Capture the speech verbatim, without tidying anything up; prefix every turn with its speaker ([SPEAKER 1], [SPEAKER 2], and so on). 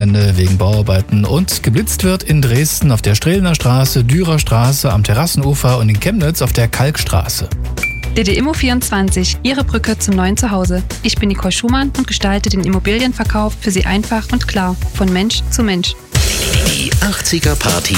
[SPEAKER 1] Wochenende wegen Bauarbeiten und geblitzt wird in Dresden auf der Strehlener Straße, Dürer Straße, am Terrassenufer und in Chemnitz auf der Kalkstraße.
[SPEAKER 2] D D Immo vierundzwanzig, Ihre Brücke zum neuen Zuhause. Ich bin Nicole Schumann und gestalte den Immobilienverkauf für Sie einfach und klar, von Mensch zu Mensch.
[SPEAKER 3] Die achtziger Party